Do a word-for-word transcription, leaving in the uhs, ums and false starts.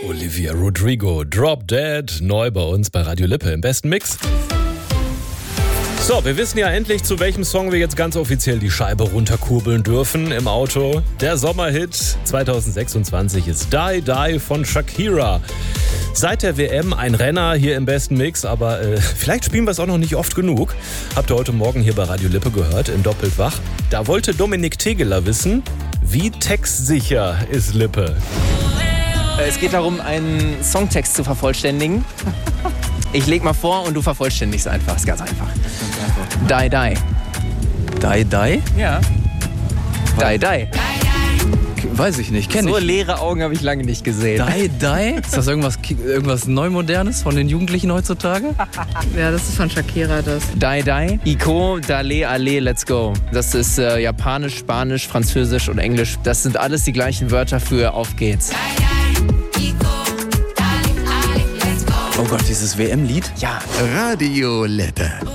Olivia Rodrigo, Drop Dead, neu bei uns bei Radio Lippe im besten Mix. So, wir wissen ja endlich, zu welchem Song wir jetzt ganz offiziell die Scheibe runterkurbeln dürfen im Auto. Der Sommerhit zwanzig sechsundzwanzig ist Die Die von Shakira. Seit der W M ein Renner hier im besten Mix, aber äh, vielleicht spielen wir es auch noch nicht oft genug. Habt ihr heute Morgen hier bei Radio Lippe gehört, in Doppelt Wach. Da wollte Dominik Tegeler wissen, wie textsicher ist Lippe? Es geht darum, einen Songtext zu vervollständigen. Ich leg mal vor und du vervollständigst einfach. Ist ganz einfach. Die, die. Die, die? Ja. Die, die. Weiß ich nicht, kenn So ich. leere Augen habe ich lange nicht gesehen. Die, die? Ist das irgendwas, irgendwas Neumodernes von den Jugendlichen heutzutage? Ja, das ist von Shakira das. Die, die. Iko, Dale, Ale, let's go. Das ist äh, Japanisch, Spanisch, Französisch und Englisch. Das sind alles die gleichen Wörter für Auf geht's. Oh Gott, dieses W M-Lied? Ja. Radio Lippe.